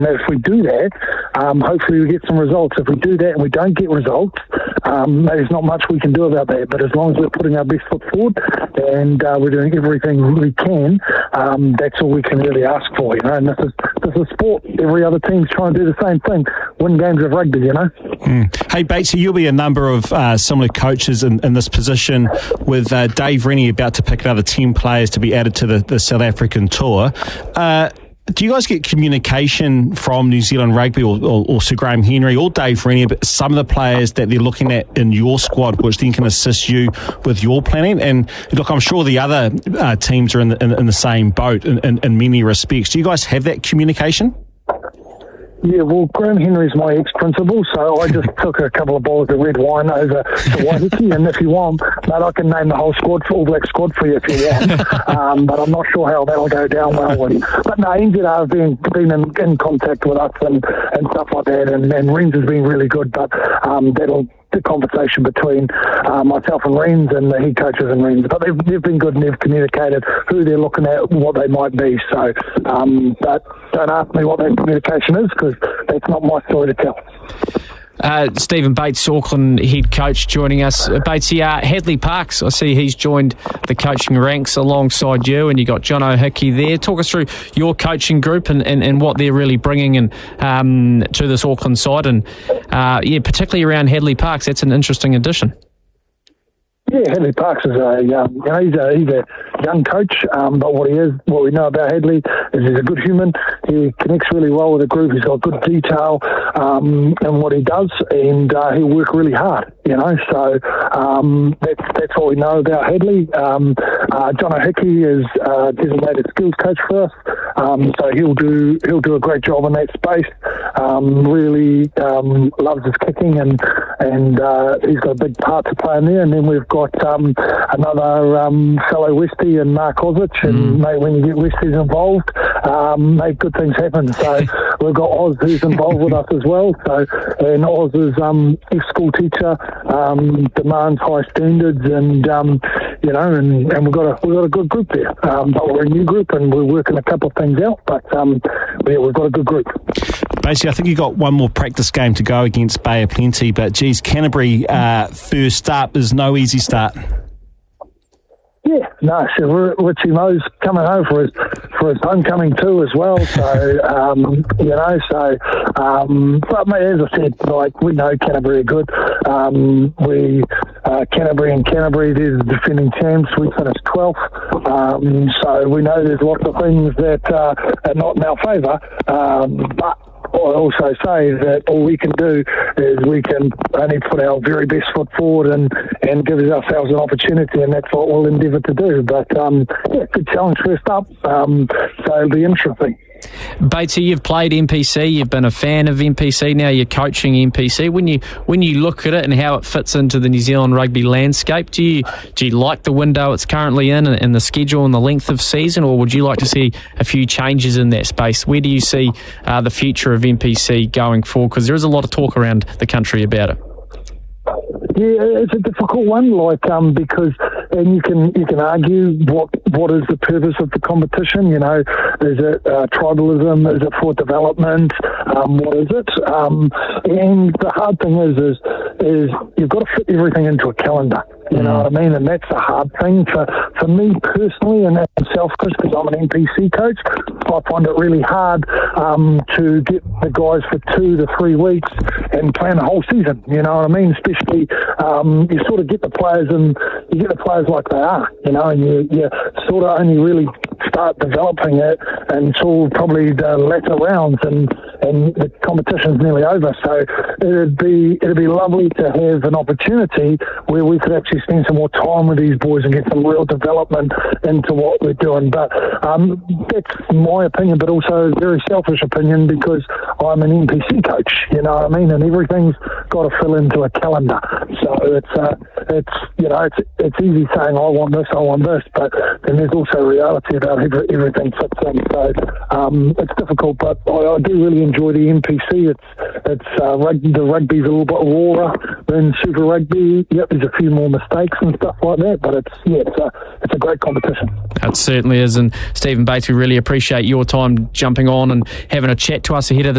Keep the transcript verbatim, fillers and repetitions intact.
if we do that, um, hopefully we get some results. If we do that and we don't get results, um, there's not much we can do about that. But as long as we're putting our best foot forward and uh, we're doing everything we can, um, that's all we can really ask for, you know. And this is this is sport. Every other team's trying to do the same thing, win games of rugby, you know. Mm. Hey, Batesy, you'll be a number of uh, similar coaches in, in this position, with uh, Dave Rennie about to pick another ten players to be added to the, the South African tour. Uh, Do you guys get communication from New Zealand Rugby or, or, or Sir Graham Henry or Dave Rennie about some of the players that they're looking at in your squad, which then can assist you with your planning? And look, I'm sure the other uh, teams are in the, in, in the same boat in, in, in many respects. Do you guys have that communication? Yeah, well, Graham Henry's my ex-principal, so I just took a couple of bottles of red wine over to Waiheke, and if you want, mate, I can name the whole squad, for All Black squad for you if you want. um, but I'm not sure how that'll go down well. And, but no, N Z R have been, been in, in contact with us and, and stuff like that, and, and Reens has been really good, but um, that'll the conversation between uh, myself and Reens and the head coaches and Reens. But they've, they've been good and they've communicated who they're looking at, what they might be. So, um, but don't ask me what that communication is, because that's not my story to tell. Uh, Stephen Bates, Auckland head coach, joining us. Uh, Batesy, uh, Hadley Parkes, I see he's joined the coaching ranks alongside you, and you got Jono Hickey there. Talk us through your coaching group and, and, and what they're really bringing in um, to this Auckland side, and uh, yeah, particularly around Hadley Parkes. That's an interesting addition. Yeah, Hadley Parkes is a, um, you know, he's a, he's a young coach, um, but what he is, what we know about Hadley is he's a good human. He connects really well with the group. He's got good detail um, in what he does, and uh, he'll work really hard, you know. So um, that's that's what we know about Hadley. Um, uh, Jono Hickey is a designated skills coach for us, um, so he'll do he'll do a great job in that space. Um, really um, loves his kicking, and and uh, he's got a big part to play in there. And then we've got Um, another um, fellow Westie and Mark Ozich, and mm. mate, when you get Westies involved, um, mate, good things happen. So we've got Oz who's involved with us as well. So and Oz is um, ex-school teacher, um, demands high standards, and um, you know, and, and we've got a we've got a good group there. Um, but we're a new group, and we're working a couple of things out. But um, yeah, we've got a good group. Basically, I think you got one more practice game to go against Bay of Plenty, but geez, Canterbury uh, first up is no easy start. Yeah, no, so Richie Mo's coming home for his for his homecoming too as well. So um, you know, so um, but mate, as I said, like we know Canterbury are good. Um, we uh, Canterbury and Canterbury, they're the defending champs. We finished twelfth, um, so we know there's lots of things that uh, are not in our favour, um, but I also say that all we can do is we can only put our very best foot forward and, and give ourselves an opportunity, and that's what we'll endeavour to do. But um, yeah, good challenge first up, um, so it'll be interesting. Batesy, you've played N P C, you've been a fan of N P C, now you're coaching N P C. When you when you look at it and how it fits into the New Zealand rugby landscape, do you do you like the window it's currently in, and the schedule and the length of season, or would you like to see a few changes in that space? Where do you see uh, the future of N P C going forward? Because there is a lot of talk around the country about it. Yeah, it's a difficult one, like um, because and you can you can argue what what is the purpose of the competition? You know, is it uh, tribalism? Is it for development? Um, what is it? Um, and the hard thing is, is is you've got to fit everything into a calendar. You know what I mean? And that's a hard thing for, for me personally, and that's selfish because I'm an N P C coach. I find it really hard um, to get the guys for two to three weeks and plan a whole season. You know what I mean? Especially um, you sort of get the players and you get the players like they are. You know, and you, you sort of only really start developing it until probably the latter rounds, and and the competition's nearly over. So it'd be it'd be lovely to have an opportunity where we could actually spend some more time with these boys and get some real development into what we're doing. But um, that's my opinion, but also a very selfish opinion because I'm an N P C coach, you know what I mean? And everything's got to fill into a calendar. So it's, uh, it's you know, it's it's easy saying, I want this, I want this, but then there's also reality about every, everything fits in. So um, it's difficult, but I, I do really enjoy the N P C. It's, it's uh, rugby, the rugby's a little bit rawer than Super Rugby. Yep, there's a few more mistakes and stuff like that, but it's yeah, it's a it's a great competition. It certainly is. And Stephen Bates, we really appreciate your time jumping on and having a chat to us ahead of the